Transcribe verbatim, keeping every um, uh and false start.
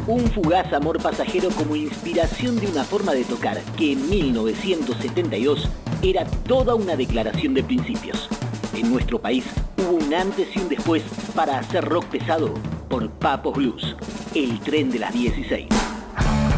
Un fugaz amor pasajero como inspiración de una forma de tocar que en mil novecientos setenta y dos era toda una declaración de principios. En nuestro país hubo un antes y un después para hacer rock pesado por Papos Blues, el tren de las dieciséis.